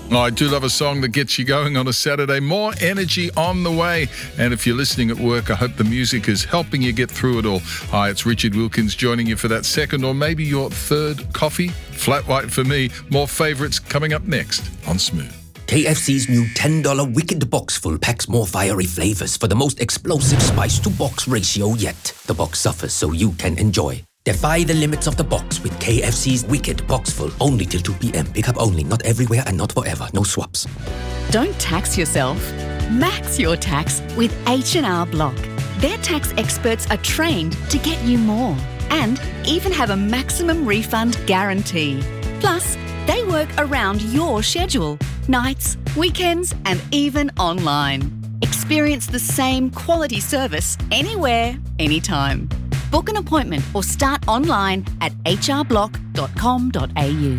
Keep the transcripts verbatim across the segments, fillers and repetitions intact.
Oh, I do love a song that gets you going on a Saturday. More energy on the way. And if you're listening at work, I hope the music is helping you get through it all. Hi, it's Richard Wilkins joining you for that second or maybe your third coffee. Flat white for me. More favourites coming up next on Smooth. K F C's new ten dollars Wicked Box Full packs more fiery flavours for the most explosive spice-to-box ratio yet. The box suffers so you can enjoy. Defy the limits of the box with K F C's Wicked Box Full. Only till two p.m. Pick up only, not everywhere and not forever. No swaps. Don't tax yourself. Max your tax with H and R Block. Their tax experts are trained to get you more and even have a maximum refund guarantee. Plus, they work around your schedule, nights, weekends, and even online. Experience the same quality service anywhere, anytime. Book an appointment or start online at h r block dot com dot a u.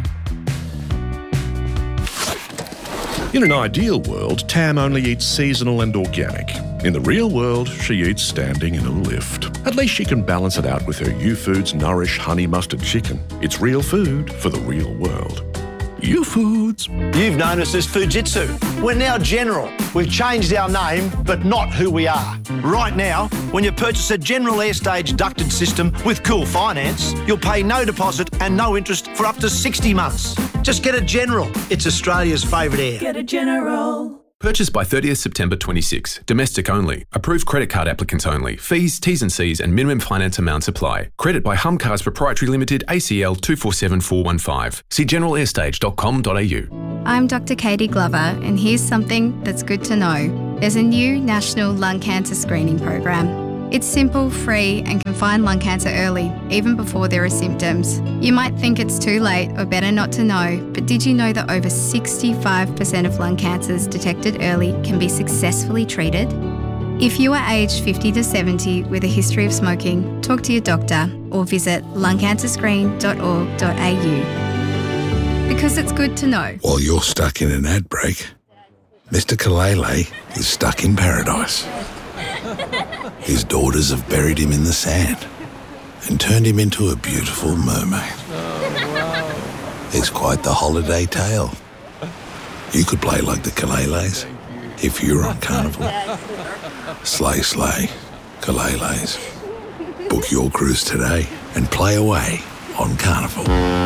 In an ideal world, Tam only eats seasonal and organic. In the real world, she eats standing in a lift. At least she can balance it out with her U-Foods Nourish Honey Mustard Chicken. It's real food for the real world. U-Foods. You've known us as Fujitsu. We're now General. We've changed our name, but not who we are. Right now, when you purchase a General Airstage ducted system with Cool Finance, you'll pay no deposit and no interest for up to sixty months. Just get a General. It's Australia's favourite air. Get a General. Purchased by thirtieth September twenty-six. Domestic only. Approved credit card applicants only. Fees, T's and C's and minimum finance amounts apply. Credit by Hum Cars Proprietary Limited, A C L two four seven four one five. See general airstage dot com dot a u. I'm Doctor Katie Glover, and here's something that's good to know. There's a new national lung cancer screening program. It's simple, free, and can find lung cancer early, even before there are symptoms. You might think it's too late or better not to know, but did you know that over sixty-five percent of lung cancers detected early can be successfully treated? If you are aged fifty to seventy with a history of smoking, talk to your doctor or visit lung cancer screen dot org dot a u. Because it's good to know. While you're stuck in an ad break, Mister Kalele is stuck in paradise. His daughters have buried him in the sand and turned him into a beautiful mermaid. Oh, wow. It's quite the holiday tale. You could play like the Kaleles if you were on Carnival. Slay, slay, Kaleles. Book your cruise today and play away on Carnival.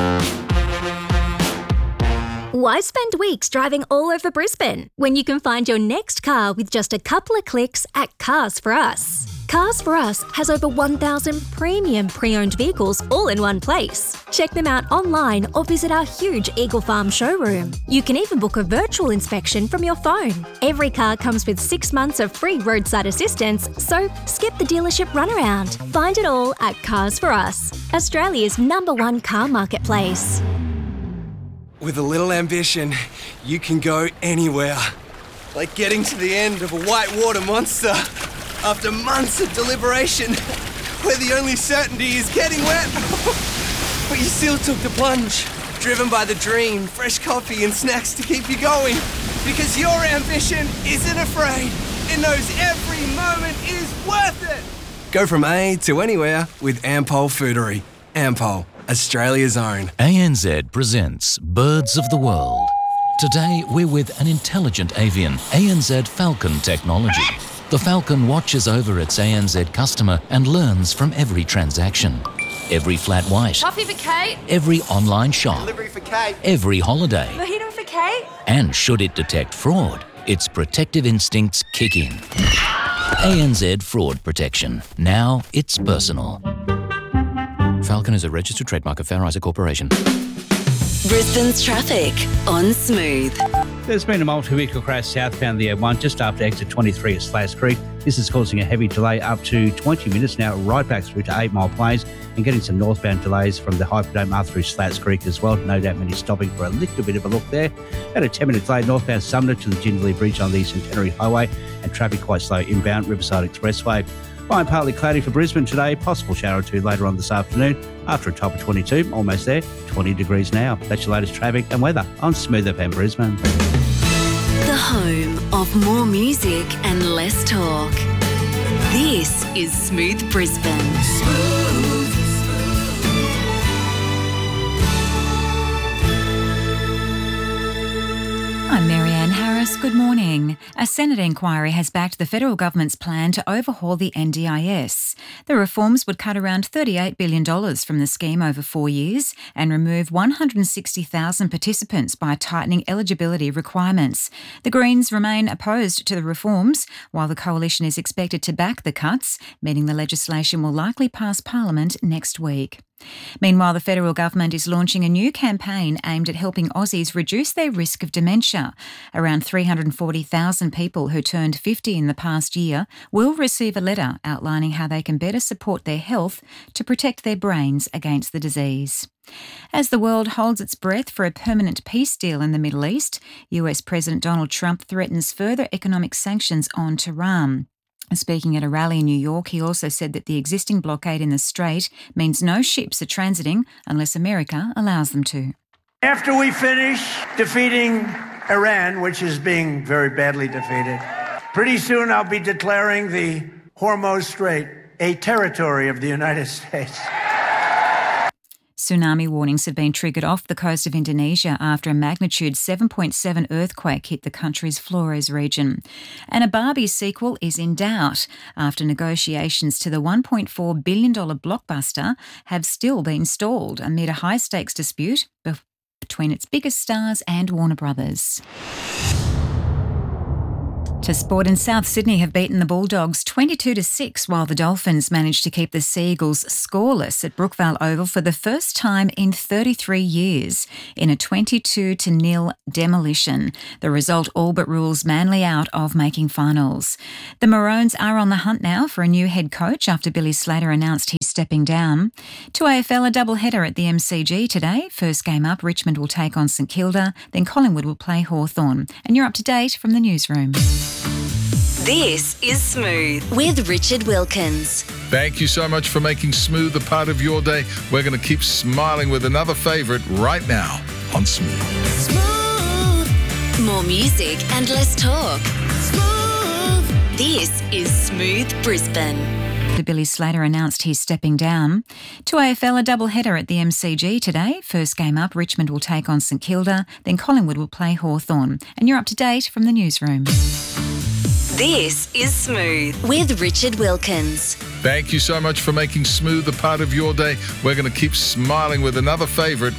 Why spend weeks driving all over Brisbane when you can find your next car with just a couple of clicks at Cars for Us? Cars for Us has over one thousand premium pre-owned vehicles all in one place. Check them out online or visit our huge Eagle Farm showroom. You can even book a virtual inspection from your phone. Every car comes with six months of free roadside assistance, so skip the dealership runaround. Find it all at Cars for Us, Australia's number one car marketplace. With a little ambition, you can go anywhere. Like getting to the end of a whitewater monster after months of deliberation, where the only certainty is getting wet. But you still took the plunge, driven by the dream, fresh coffee and snacks to keep you going. Because your ambition isn't afraid. It knows every moment is worth it. Go from A to anywhere with Ampol Foodery. Ampol, Australia's own. A N Z presents Birds of the World. Today we're with an intelligent avian, A N Z Falcon technology. The Falcon watches over its A N Z customer and learns from every transaction. Every flat white. Coffee for Kate. Every online shop. Delivery for Kate. Every holiday. Mojito for Kate. And should it detect fraud, its protective instincts kick in. A N Z Fraud Protection. Now it's personal. Falcon is a registered trademark of Fair Isaac Corporation. Brisbane's traffic on Smooth. There's been a multi-vehicle crash southbound the M one just after exit twenty-three at Slats Creek. This is causing a heavy delay up to twenty minutes now, right back through to eight Mile Plains, and getting some northbound delays from the Hyperdome up through Slats Creek as well. No doubt many stopping for a little bit of a look there. At a ten minute delay northbound Sumner to the Jindalee Bridge on the Centenary Highway, and traffic quite slow inbound Riverside Expressway. Fine, partly cloudy for Brisbane today. Possible shower or two later on this afternoon. After a top of twenty-two, almost there, twenty degrees now. That's your latest traffic and weather on Smooth F M Brisbane. The home of more music and less talk. This is Smooth Brisbane. Smooth. I'm Marianne Harris. Good morning. A Senate inquiry has backed the federal government's plan to overhaul the N D I S. The reforms would cut around thirty-eight billion dollars from the scheme over four years and remove one hundred sixty thousand participants by tightening eligibility requirements. The Greens remain opposed to the reforms, while the coalition is expected to back the cuts, meaning the legislation will likely pass Parliament next week. Meanwhile, the federal government is launching a new campaign aimed at helping Aussies reduce their risk of dementia. Around three hundred forty thousand people who turned fifty in the past year will receive a letter outlining how they can better support their health to protect their brains against the disease. As the world holds its breath for a permanent peace deal in the Middle East, U S President Donald Trump threatens further economic sanctions on Tehran. Speaking at a rally in New York, he also said that the existing blockade in the Strait means no ships are transiting unless America allows them to. After we finish defeating Iran, which is being very badly defeated, pretty soon I'll be declaring the Hormuz Strait a territory of the United States. Tsunami warnings have been triggered off the coast of Indonesia after a magnitude seven point seven earthquake hit the country's Flores region. And a Barbie sequel is in doubt after negotiations to the one point four billion dollars blockbuster have still been stalled amid a high-stakes dispute between its biggest stars and Warner Brothers. To sport, in South Sydney have beaten the Bulldogs twenty-two to six, while the Dolphins managed to keep the Seagulls scoreless at Brookvale Oval for the first time in thirty-three years in a twenty-two to nil demolition. The result all but rules Manly out of making finals. The Maroons are on the hunt now for a new head coach after Billy Slater announced he's stepping down. To A F L, a double-header at the M C G today. First game up, Richmond will take on St Kilda, then Collingwood will play Hawthorn. And you're up to date from the newsroom. This is Smooth with Richard Wilkins. Thank you so much for making Smooth a part of your day. We're going to keep smiling with another favourite right now on Smooth. Smooth. More music and less talk. Smooth. This is Smooth Brisbane. Billy Slater announced he's stepping down. To A F L, a double-header at the M C G today. First game up, Richmond will take on St Kilda, then Collingwood will play Hawthorn. And you're up to date from the newsroom. This is Smooth with Richard Wilkins. Thank you so much for making Smooth a part of your day. We're going to keep smiling with another favourite